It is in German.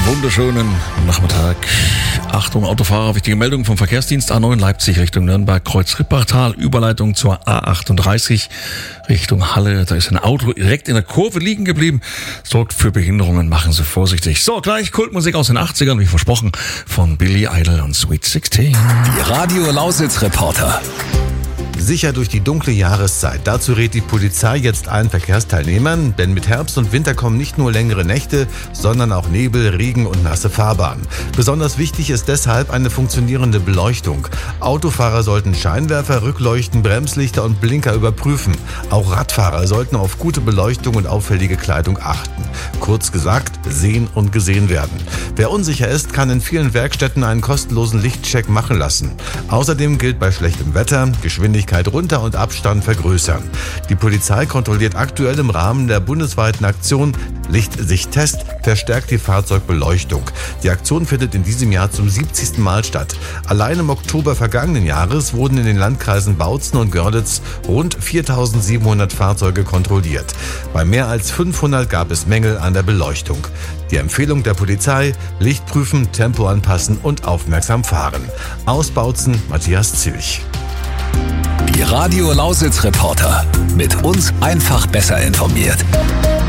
wunderschönen Nachmittag. Achtung, Autofahrer, wichtige Meldung vom Verkehrsdienst A9 Leipzig Richtung Nürnberg, Kreuz Rippertal, Überleitung zur A38 Richtung Halle. Da ist ein Auto direkt in der Kurve liegen geblieben. Sorgt für Behinderungen, machen Sie vorsichtig. So, gleich Kultmusik aus den 80ern, wie versprochen, von Billy Idol und Sweet 16. Die Radio Lausitz Reporter. Sicher durch die dunkle Jahreszeit. Dazu rät die Polizei jetzt allen Verkehrsteilnehmern, denn mit Herbst und Winter kommen nicht nur längere Nächte, sondern auch Nebel, Regen und nasse Fahrbahn. Besonders wichtig ist deshalb eine funktionierende Beleuchtung. Autofahrer sollten Scheinwerfer, Rückleuchten, Bremslichter und Blinker überprüfen. Auch Radfahrer sollten auf gute Beleuchtung und auffällige Kleidung achten. Kurz gesagt, sehen und gesehen werden. Wer unsicher ist, kann in vielen Werkstätten einen kostenlosen Lichtcheck machen lassen. Außerdem gilt bei schlechtem Wetter, Geschwindigkeit runter und Abstand vergrößern. Die Polizei kontrolliert aktuell im Rahmen der bundesweiten Aktion Lichtsichttest verstärkt die Fahrzeugbeleuchtung. Die Aktion findet in diesem Jahr zum 70. Mal statt. Allein im Oktober vergangenen Jahres wurden in den Landkreisen Bautzen und Görlitz rund 4.700 Fahrzeuge kontrolliert. Bei mehr als 500 gab es Mängel an der Beleuchtung. Die Empfehlung der Polizei: Licht prüfen, Tempo anpassen und aufmerksam fahren. Aus Bautzen, Matthias Zilch. Die Radio Lausitz Reporter. Mit uns einfach besser informiert.